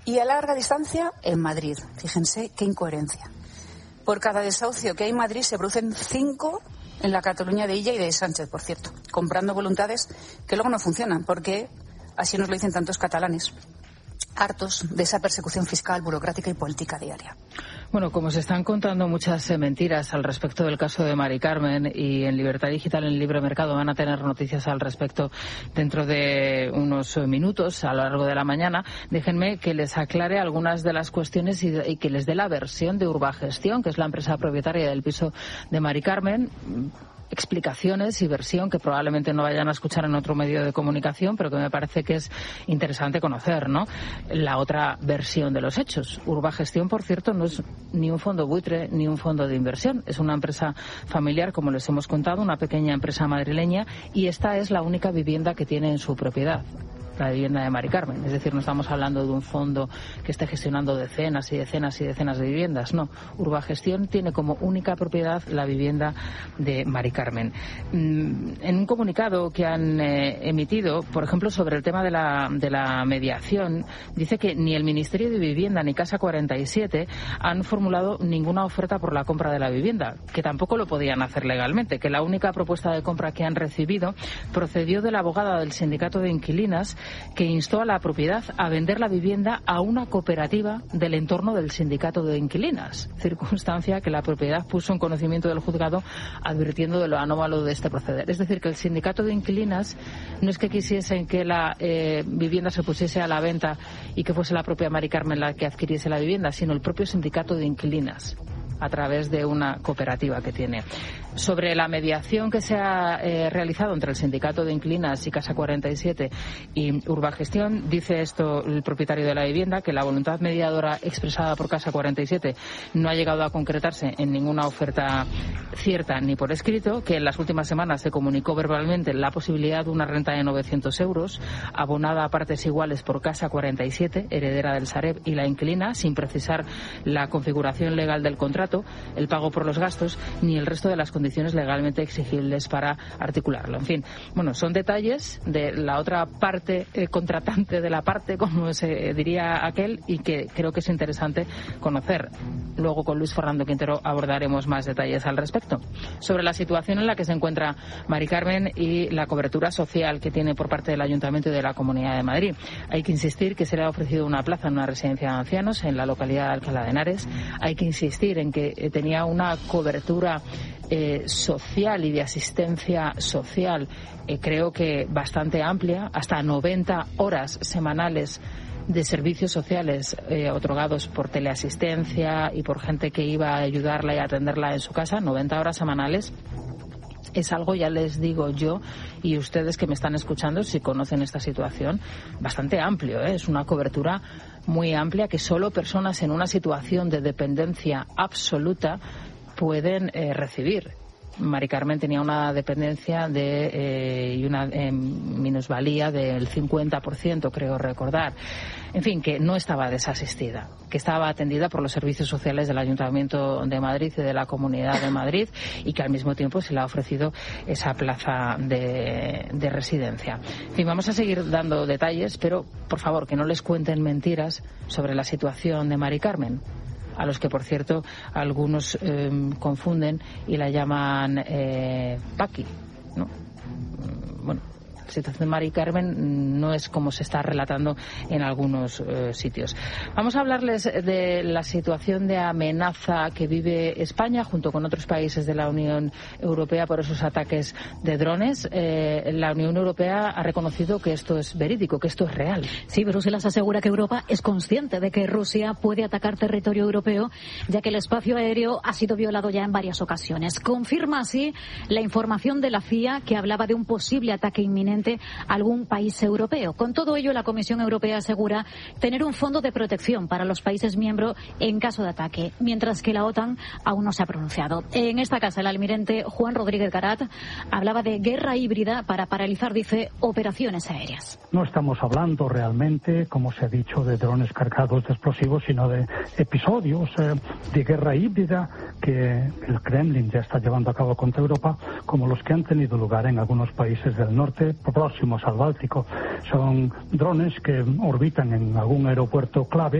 Y a larga distancia, en Madrid. Fíjense qué incoherencia. Por cada desahucio que hay en Madrid se producen 5 en la Cataluña de Illa y de Sánchez, por cierto, comprando voluntades que luego no funcionan, porque así nos lo dicen tantos catalanes, hartos de esa persecución fiscal, burocrática y política diaria. Bueno, como se están contando muchas mentiras al respecto del caso de Mari Carmen, y en Libertad Digital, en Libre Mercado, van a tener noticias al respecto dentro de unos minutos, a lo largo de la mañana, déjenme que les aclare algunas de las cuestiones y que les dé la versión de Urbagestión, que es la empresa propietaria del piso de Mari Carmen. Explicaciones y versión que probablemente no vayan a escuchar en otro medio de comunicación, pero que me parece que es interesante conocer, ¿no? La otra versión de los hechos. Urbagestión, por cierto, no es ni un fondo buitre ni un fondo de inversión. Es una empresa familiar, como les hemos contado, una pequeña empresa madrileña, y esta es la única vivienda que tiene en su propiedad, la vivienda de Mari Carmen. Es decir, no estamos hablando de un fondo que esté gestionando decenas y decenas y decenas de viviendas. No, Urbagestión tiene como única propiedad la vivienda de Mari Carmen. En un comunicado que han emitido, por ejemplo, sobre el tema de la mediación, dice que ni el Ministerio de Vivienda ni Casa 47 han formulado ninguna oferta por la compra de la vivienda, que tampoco lo podían hacer legalmente, que la única propuesta de compra que han recibido procedió de la abogada del sindicato de inquilinas, que instó a la propiedad a vender la vivienda a una cooperativa del entorno del sindicato de inquilinas, circunstancia que la propiedad puso en conocimiento del juzgado, advirtiendo de lo anómalo de este proceder. Es decir, que el sindicato de inquilinas no es que quisiesen que la vivienda se pusiese a la venta y que fuese la propia Mari Carmen la que adquiriese la vivienda, sino el propio sindicato de inquilinas, a través de una cooperativa que tiene. Sobre la mediación que se ha realizado entre el sindicato de inquilinas y Casa 47 y Urbagestión, dice esto el propietario de la vivienda, que la voluntad mediadora expresada por Casa 47 no ha llegado a concretarse en ninguna oferta cierta ni por escrito, que en las últimas semanas se comunicó verbalmente la posibilidad de una renta de 900 euros, abonada a partes iguales por Casa 47, heredera del Sareb, y la inquilina, sin precisar la configuración legal del contrato, el pago por los gastos, ni el resto de las condiciones legalmente exigibles para articularlo. En fin, bueno, son detalles de la otra parte contratante de la parte, como se diría aquel, y que creo que es interesante conocer. Luego con Luis Fernando Quintero abordaremos más detalles al respecto. Sobre la situación en la que se encuentra Mari Carmen y la cobertura social que tiene por parte del Ayuntamiento y de la Comunidad de Madrid. Hay que insistir que se le ha ofrecido una plaza en una residencia de ancianos en la localidad de Alcalá de Henares. Hay que insistir en que tenía una cobertura social y de asistencia social, creo que bastante amplia, hasta 90 horas semanales de servicios sociales otorgados por teleasistencia y por gente que iba a ayudarla y a atenderla en su casa, 90 horas semanales. Es algo, ya les digo yo, y ustedes que me están escuchando, si conocen esta situación, bastante amplio, ¿eh? Es una cobertura muy amplia que solo personas en una situación de dependencia absoluta pueden recibir. Mari Carmen tenía una dependencia y una minusvalía del 50%, creo recordar. En fin, que no estaba desasistida, que estaba atendida por los servicios sociales del Ayuntamiento de Madrid y de la Comunidad de Madrid, y que al mismo tiempo se le ha ofrecido esa plaza de residencia. En fin, vamos a seguir dando detalles, pero por favor que no les cuenten mentiras sobre la situación de Mari Carmen, a los que, por cierto, algunos confunden y la llaman Paqui, ¿no? Bueno, la situación de Mari Carmen no es como se está relatando en algunos sitios. Vamos a hablarles de la situación de amenaza que vive España junto con otros países de la Unión Europea por esos ataques de drones. La Unión Europea ha reconocido que esto es verídico, que esto es real. Sí, Bruselas asegura que Europa es consciente de que Rusia puede atacar territorio europeo, ya que el espacio aéreo ha sido violado ya en varias ocasiones. Confirma así la información de la CIA, que hablaba de un posible ataque inminente a algún país europeo. Con todo ello, la Comisión Europea asegura tener un fondo de protección para los países miembros en caso de ataque, mientras que la OTAN aún no se ha pronunciado. En esta casa, el almirante Juan Rodríguez Garat hablaba de guerra híbrida para paralizar, dice, operaciones aéreas. No estamos hablando realmente, como se ha dicho, de drones cargados de explosivos, sino de episodios de guerra híbrida que el Kremlin ya está llevando a cabo contra Europa, como los que han tenido lugar en algunos países del norte, próximos al Báltico. Son drones que orbitan en algún aeropuerto clave